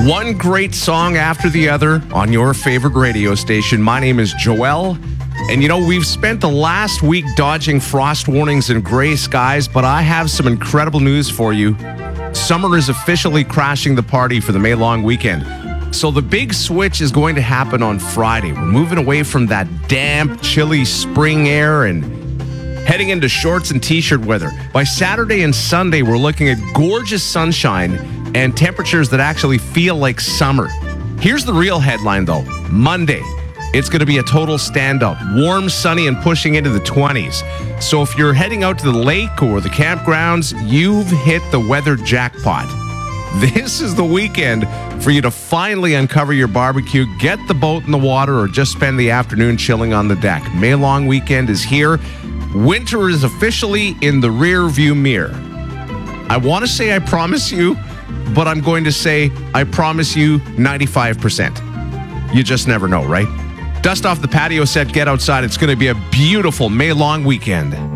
One great song after the other on your favorite radio station. My name is Joel. And you know, we've spent the last week dodging frost warnings and gray skies, but I have some incredible news for you. Summer is officially crashing the party for the May long weekend. So the big switch is going to happen on Friday. We're moving away from that damp, chilly spring air and heading into shorts and t-shirt weather. By Saturday and Sunday, we're looking at gorgeous sunshine and temperatures that actually feel like summer. Here's the real headline, though. Monday, it's going to be a total stand-up. Warm, sunny, and pushing into the 20s. So if you're heading out to the lake or the campgrounds, you've hit the weather jackpot. This is the weekend for you to finally uncover your barbecue, get the boat in the water, or just spend the afternoon chilling on the deck. May long weekend is here. Winter is officially in the rear view mirror. I want to say I promise you, but I'm going to say I promise you 95%. You just never know, right? Dust off the patio set, get outside. It's going to be a beautiful May long weekend.